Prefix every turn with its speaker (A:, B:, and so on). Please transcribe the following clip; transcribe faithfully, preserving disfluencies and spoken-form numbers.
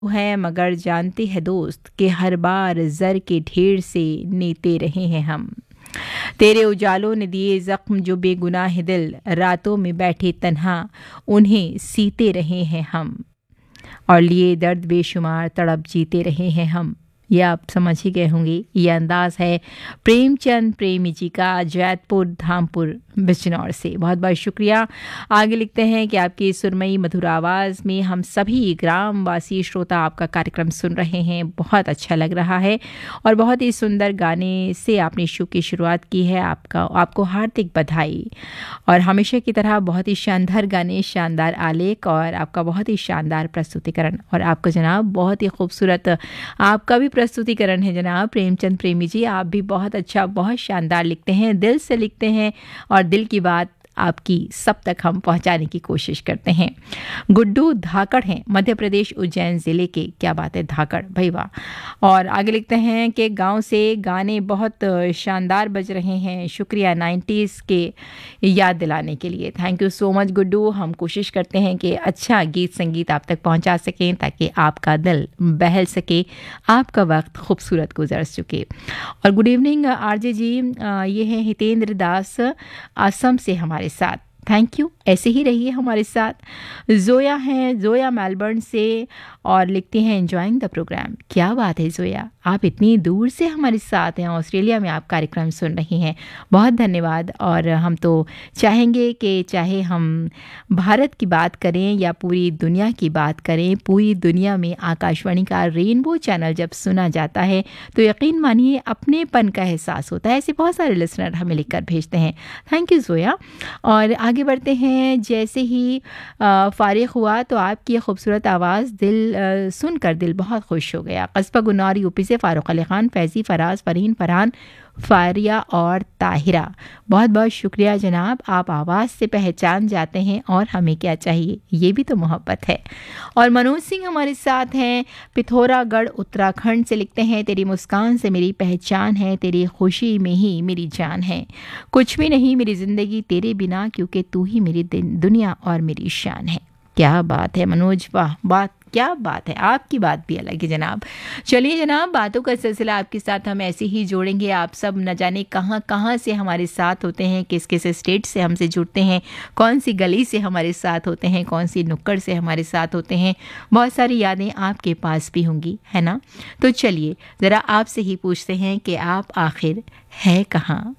A: है मगर जानते हैं दोस्त कि हर बार जर के ढेर से नीते रहे हैं हम। तेरे उजालों ने दिए जख्म जो बेगुनाह दिल, रातों में बैठे तन्हा उन्हें सीते रहे हैं हम। और लिए दर्द बेशुमार तड़प जीते रहे हैं हम। ये आप समझ ही गए होंगे, ये अंदाज है प्रेमचंद प्रेमी जी का, जैतपुर धामपुर बिजनौर से। बहुत बहुत शुक्रिया। आगे लिखते हैं कि आपकी सुरमई मधुर आवाज़ में हम सभी ग्रामवासी श्रोता आपका कार्यक्रम सुन रहे हैं, बहुत अच्छा लग रहा है और बहुत ही सुंदर गाने से आपने शो की शुरुआत की है। आपका आपको हार्दिक बधाई। और हमेशा की तरह बहुत ही शानदार गाने, शानदार आलेख और आपका बहुत ही शानदार प्रस्तुतिकरण। और आपका जनाब बहुत ही खूबसूरत आपका भी प्रस्तुतिकरण है जनाब प्रेमचंद प्रेमी जी। आप भी बहुत अच्छा, बहुत शानदार लिखते हैं, दिल से लिखते हैं और दिल की बात आपकी सब तक हम पहुंचाने की कोशिश करते हैं। गुड्डू धाकड़ हैं, मध्य प्रदेश उज्जैन ज़िले के। क्या बात है धाकड़, भाई वाह। और आगे लिखते हैं कि गांव से गाने बहुत शानदार बज रहे हैं, शुक्रिया नाइन्टीज़ के याद दिलाने के लिए। Thank you so much Guddu. हम कोशिश करते हैं कि अच्छा गीत संगीत आप तक पहुंचा सकें ताकि आपका दिल बहल सके, आपका वक्त खूबसूरत गुजर चुके। और गुड इवनिंग आरजे जी, ये हैं हितेंद्र दास असम से हमारे साथ। थैंक यू, ऐसे ही रहिए हमारे साथ। जोया हैं, जोया मेलबर्न से और लिखती हैं एंजॉइंग द प्रोग्राम। क्या बात है जोया, आप इतनी दूर से हमारे साथ हैं, ऑस्ट्रेलिया में आप कार्यक्रम सुन रही हैं, बहुत धन्यवाद। और हम तो चाहेंगे कि चाहे हम भारत की बात करें या पूरी दुनिया की बात करें, पूरी दुनिया में आकाशवाणी का रेनबो चैनल जब सुना जाता है तो यकीन मानिए अपनेपन का एहसास होता है। ऐसे बहुत सारे लिसनर हमें लिखकर भेजते हैं। Thank you Zoya. और आगे बढ़ते हैं, जैसे ही फारिग हुआ तो आपकी खूबसूरत आवाज़ दिल आ, सुनकर दिल बहुत खुश हो गया। कस्बा गुन्नौर यूपी से फारूक अली खान, फैज़ी, फराज, फरहीन, फरहान, फारिया और ताहिरा, बहुत बहुत शुक्रिया जनाब। आप आवाज़ से पहचान जाते हैं और हमें क्या चाहिए, ये भी तो मोहब्बत है। और मनोज सिंह हमारे साथ हैं, पिथौरागढ़ उत्तराखंड से। लिखते हैं तेरी मुस्कान से मेरी पहचान है, तेरी खुशी में ही मेरी जान है, कुछ भी नहीं मेरी ज़िंदगी तेरे बिना, क्योंकि तू ही मेरी दुनिया और मेरी शान है। क्या बात है मनोज, वाह, बात क्या बात है, आपकी बात भी अलग है जनाब। चलिए जनाब, बातों का सिलसिला आपके साथ हम ऐसे ही जोड़ेंगे। आप सब न जाने कहाँ कहाँ से हमारे साथ होते हैं, किस किस स्टेट से हमसे जुड़ते हैं, कौन सी गली से हमारे साथ होते हैं, कौन सी नुक्कड़ से हमारे साथ होते हैं। बहुत सारी यादें आपके पास भी होंगी, है ना। तो चलिए ज़रा आपसे ही पूछते हैं कि आप आखिर है कहाँ।